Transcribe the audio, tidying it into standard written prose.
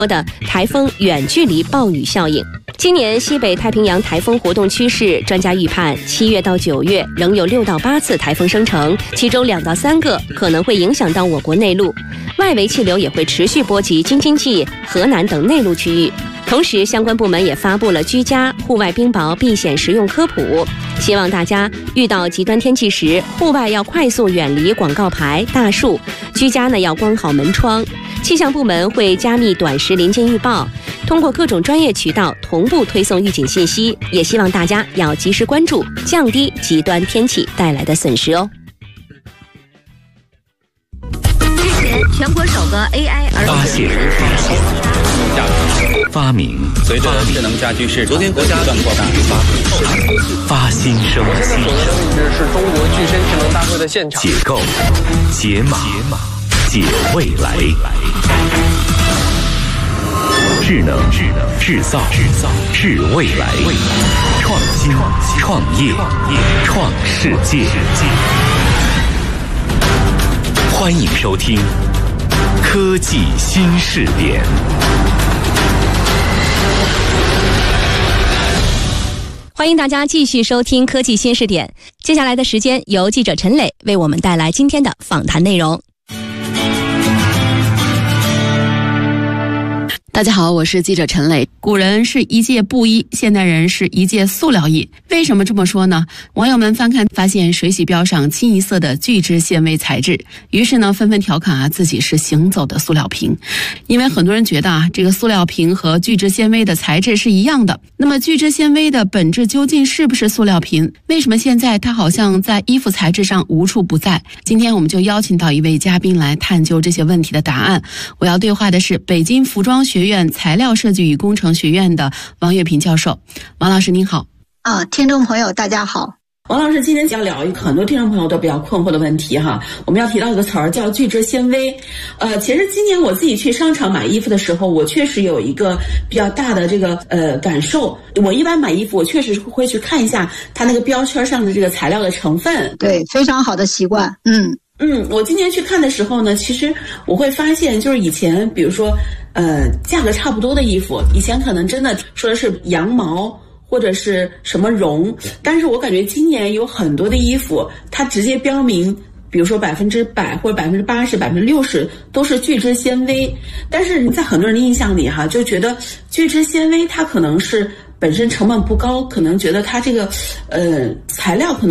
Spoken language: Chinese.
的台风远距离暴雨效应。今年西北太平洋台风活动趋势，专家预判7月到9月仍有6到8次台风生成，其中2到3个可能会影响到我国内陆，外围气流也会持续波及京津冀、河南等内陆区域。同时，相关部门也发布了居家、户外冰雹避险实用科普，希望大家遇到极端天气时，户外要快速远离广告牌、大树，居家呢要关好门窗。气象部门会加密短时临近预报，通过各种专业渠道同步推送预警信息，也希望大家要及时关注，降低极端天气带来的损失哦。 日前，全国首个 AI 儿童发现、发明， 随着智能家居市场不断扩大， 发新生位置是中国具身智能大会的现场。 解构、解码、解未来。智能、制造、智未来。创新、创业、创世界。欢迎收听科技新视点。 欢迎大家继续收听科技新视点，接下来的时间由记者陈磊为我们带来今天的访谈内容。 大家好，我是记者陈磊。古人是一介布衣，现代人是一介塑料衣。为什么这么说呢？网友们翻看发现水洗标上清一色的聚酯纤维材质，于是呢纷纷调侃自己是行走的塑料瓶。因为很多人觉得这个塑料瓶和聚酯纤维的材质是一样的。那么聚酯纤维的本质究竟是不是塑料瓶？为什么现在它好像在衣服材质上无处不在？今天我们就邀请到一位嘉宾来探究这些问题的答案。我要对话的是北京服装学院材料设计与工程学院的王月平教授。王老师您好。 听众朋友大家好。 王老师，今天要聊一个很多听众朋友都比较困惑的问题哈，我们要提到一个词儿叫聚酯纤维。其实今年我自己去商场买衣服的时候，我确实有一个比较大的这个感受。我一般买衣服，我确实会去看一下它那个标签上的这个材料的成分。 对，非常好的习惯。 我今年去看的时候呢，其实我会发现，就是以前比如说价格差不多的衣服，以前可能真的说的是羊毛或者是什么绒，但是我感觉今年有很多的衣服它直接标明，比如说100%或者80%、60%都是聚酯纤维。但是在很多人的印象里就觉得聚酯纤维它可能是本身成本不高，可能觉得它这个材料可能